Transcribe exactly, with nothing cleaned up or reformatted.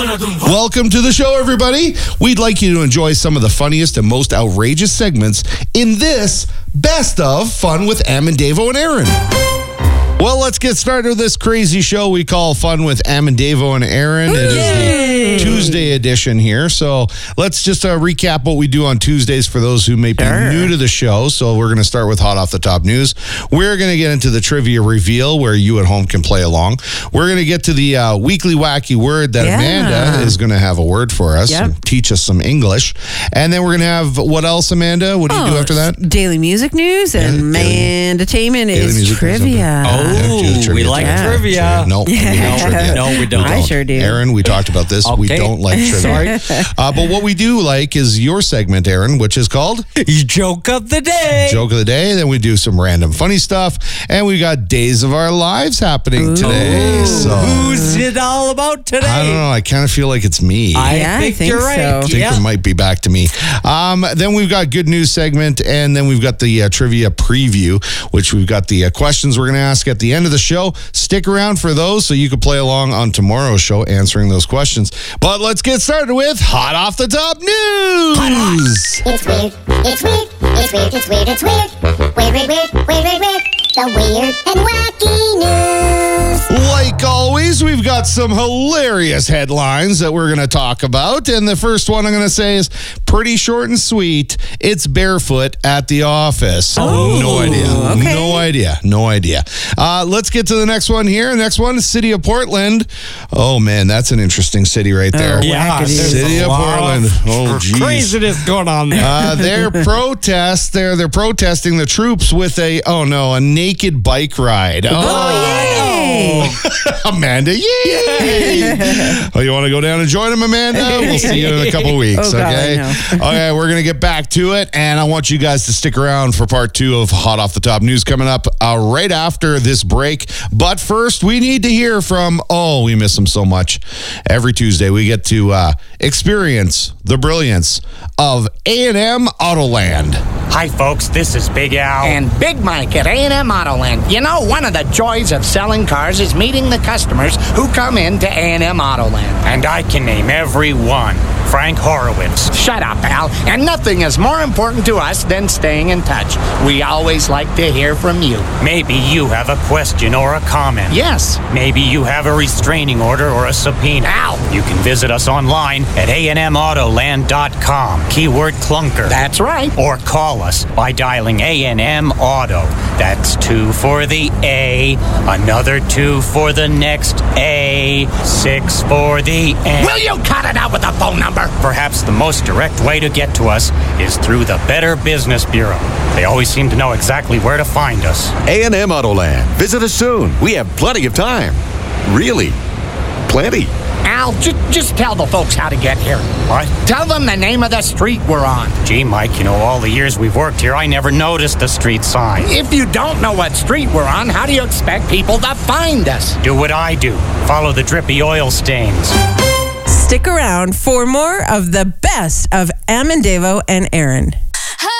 Welcome to the show, everybody. We'd like you to enjoy some of the funniest and most outrageous segments in this Best of Fun with Am and Davo and Aaron. Well, let's get started with this crazy show we call Fun with Am and Davo and Aaron. It is the Tuesday edition here. So let's just uh, recap what we do on Tuesdays for those who may be sure. new to the show. So we're going to start with Hot Off the Top News. We're going to get into the trivia reveal where you at home can play along. We're going to get to the uh, weekly wacky word that yeah. Amanda is going to have a word for us yep. and teach us some English. And then we're going to have, what else, Amanda? What do oh, you do after that? Daily music news and yeah, Mandainment is trivia. Oh. Oh, trivia we like yeah. trivia. No, yeah. we hate trivia. No, we don't. I don't. sure do. Aaron, we talked about this. Okay. We don't like trivia. Sorry. Uh, but what we do like is your segment, Aaron, which is called Joke of the Day. Joke of the Day. Then we do some random funny stuff. And we got Days of Our Lives happening Ooh. today. So who's it all about today? I don't know. I kind of feel like it's me. I, yeah, think, I think you're right. so. I think yeah. it might be back to me. Um, then we've got good news segment, and then we've got the uh, trivia preview, which we've got the uh, questions we're going to ask at the end of the show. Stick around for those so you can play along on tomorrow's show answering those questions. But let's get started with Hot Off the Top News. It's weird. It's weird. It's weird. It's weird. It's weird. Weird, weird, weird, weird, weird, weird. The weird and wacky news. Like always, we've got some hilarious headlines that we're going to talk about. And the first one I'm going to say is pretty short and sweet. It's barefoot at the office. Oh, no idea. Okay. No idea. No idea. Uh, let's get to the next one here. Next one is City of Portland. Oh, man, that's an interesting city right there. Oh, yeah, City of Portland. Oh, geez. Craziness going on there. Uh, their protest, they're, they're protesting the troops with a, oh no, a naked bike ride. Oh, oh yay! Amanda, yay! Oh, you want to go down and join them, Amanda? We'll see you in a couple weeks, oh, God, okay? Okay, we're going to get back to it, and I want you guys to stick around for part two of Hot Off the Top News coming up uh, right after this break. But first, we need to hear from, oh, we miss them so much. Every Tuesday, we get to uh, experience the brilliance of A and M Autoland. Hi, folks. This is Big Al. And Big Mike at A and M Autoland. You know, one of the joys of selling cars is meeting the customers who come into A and M Autoland. And I can name every one. Frank Horowitz. Shut up, Al. And nothing is more important to us than staying in touch. We always like to hear from you. Maybe you have a question or a comment. Yes. Maybe you have a restraining order or a subpoena. Al. You can visit us online at A and M autoland dot com. Keyword clunker. That's right. Or call us by dialing A and M Auto. That's two for the A, another two for the next A, six for the N. Will you cut it out with the phone number? Perhaps the most direct way to get to us is through the Better Business Bureau. They always seem to know exactly where to find us. A and M Autoland. Visit us soon. We have plenty of time. Really, plenty. Al, j- just tell the folks how to get here. What? Tell them the name of the street we're on. Gee, Mike, you know, all the years we've worked here, I never noticed the street sign. If you don't know what street we're on, how do you expect people to find us? Do what I do. Follow the drippy oil stains. Stick around for more of the best of Am and Davo and Aaron.